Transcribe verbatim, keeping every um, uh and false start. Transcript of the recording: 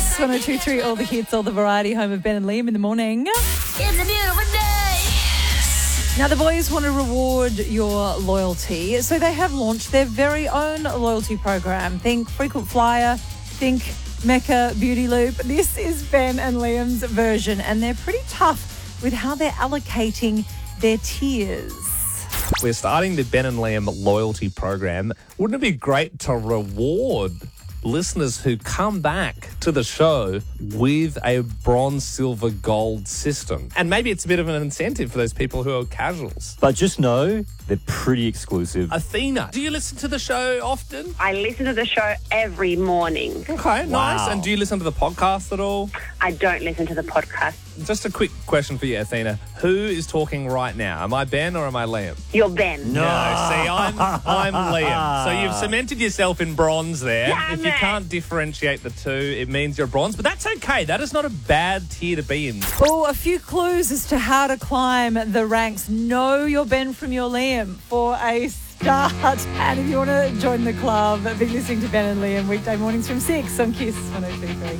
Kiss one oh two point three, all the hits, all the variety, home of Ben and Liam in the morning. It's a beautiful day. Now, the boys want to reward your loyalty, so they have launched their very own loyalty program. Think frequent flyer, think Mecca Beauty Loop. This is Ben and Liam's version, and they're pretty tough with how they're allocating their tiers. We're starting the Ben and Liam loyalty program. Wouldn't it be great to reward listeners who come back to the show with a bronze, silver, gold system? And maybe it's a bit of an incentive for those people who are casuals. But just know they're pretty exclusive. Athena, do you listen to the show often? I listen to the show every morning. Okay, nice. Wow. And do you listen to the podcast at all? I don't listen to the podcast. Just a quick question for you, Athena. Who is talking right now? Am I Ben or am I Liam? You're Ben. No, see, I'm I'm Liam. So you've cemented yourself in bronze there. Damn If you it. can't differentiate the two, it means you're bronze. But that's okay. That is not a bad tier to be in. Oh, a few clues as to how to climb the ranks. Know your Ben from your Liam for a start. And if you want to join the club, be listening to Ben and Liam weekday mornings from six on Kiss one oh two point three.